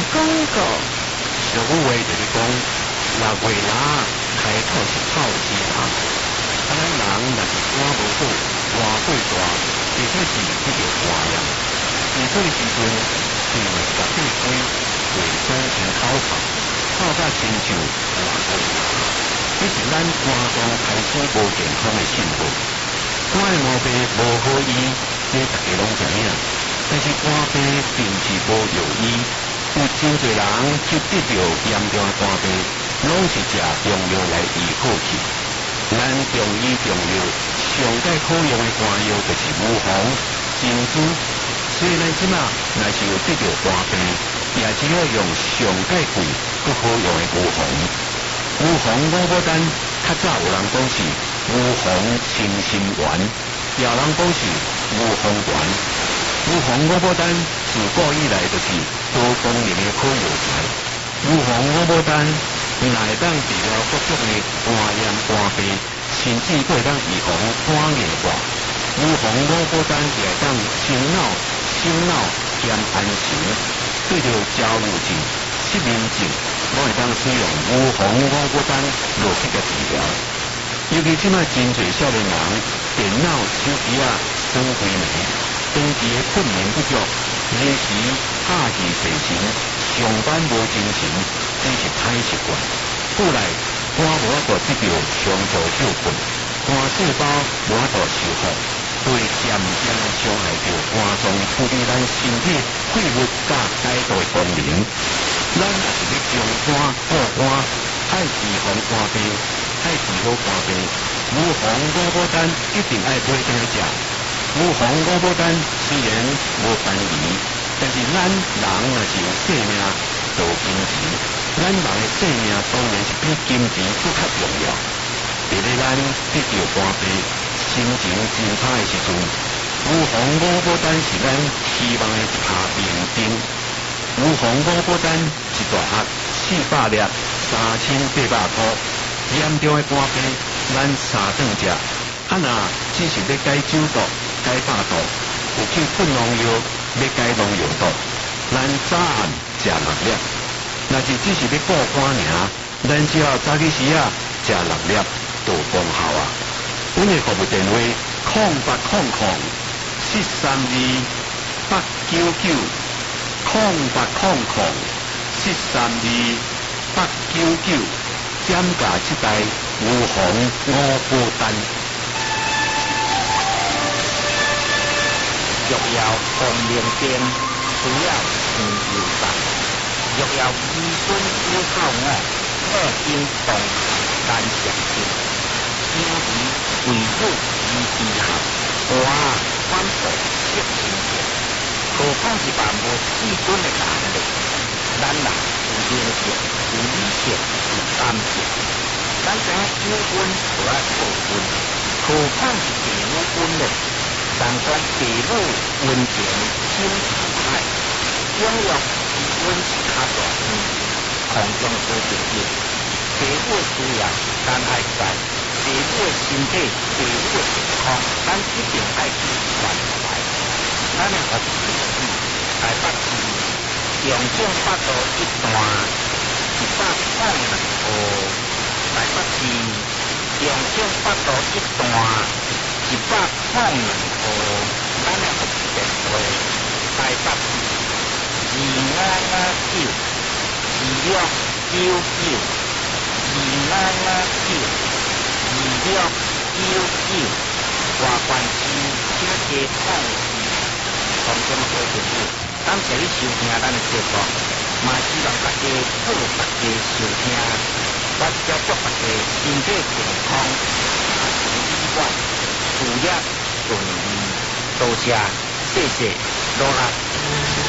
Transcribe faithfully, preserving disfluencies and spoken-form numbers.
广告。 俗语话就是讲，六月啦，开口是臭鸡汤。啊，咱人若是肝无好，活过大，而且是这个花样。治水时阵，因为十八岁，会总成口泡，泡到亲像活过大。这是咱肝脏开始无健康的信号。肝的毛病无好医，这大家拢知影。但是肝病并不是无药医，有真侪人就得到严重的肝病，拢是食中药来医好去。咱中医中药上界好用的肝药就是乌黄、珍珠，所以咱即马若是有得到肝病，也只好用上界贵、搁好用的乌黄。乌黄五宝丹，较早有人讲是乌黄清心丸，也有人讲是乌黄丸。乌黄五宝丹自古以来就是多功能的好药材。乌黄五宝丹乃当治疗各种的肝炎、肝病，甚至可以当预防肝硬化。乌黄五宝丹也当心脑、心脑兼安神，对着焦虑症、失眠症，拢会当使用乌黄五宝丹落实嘅治疗。尤其即卖真侪少年人电脑、手机啊耍鬼迷。长期的困眠不足，夜时拍戏睡神，上班无精神，这是歹习惯。后来肝无法度得到上座休困，肝细胞无法度修复，会渐渐伤害到肝脏处理咱身体废物甲解毒的功能。咱若是要强肝护肝，爱预防肝病，爱治好肝病，乌黄五宝丹一定爱买定食。乌黄五宝丹虽然无便宜，但是咱人若是有性命就金钱，咱人的性命当然是比金钱更较重要。伫咧咱得到肝病、心情真差的时阵，乌黄五宝丹是咱希望的一下明灯。乌黄五宝丹一大盒四百粒，三千八百块。严重的肝病，咱三顿食。啊若只是要解酒毒、解百毒，有去困农药，要解农药毒，咱早暗食六粒。若是只是要顾肝尔，咱只要早起时啊食六粒就功效啊。阮的服务电话：空八空空七三二八九九，空八空空七三二八九九，减价即代乌黄五宝丹。药药红明灯，需要香油重。药药医孙有口我，二经动单上性。因为为母医治学，花反复摄心病。何况是万无细菌的能力，咱人有灵性，有理性，有感性。咱知影有温就要过温，何况是地有温呢？人讲地母温情心如海，永远温是较大天，空中好朋友。地母需要咱爱知，地母的身体、地母的健康，咱一定爱去关怀。咱的服务是台北市永正八路一段一百零两号，台北市永正八路一段一百零两号，咱的服务电话台北市二五五九二六九九二五五九二六九九，外关市请加控制。空中好朋友，感谢你收听咱的节目，嘛希望大家好，大家收听，我只祝大家身体健康，家庭美满，事业顺利，多谢，谢谢，努力。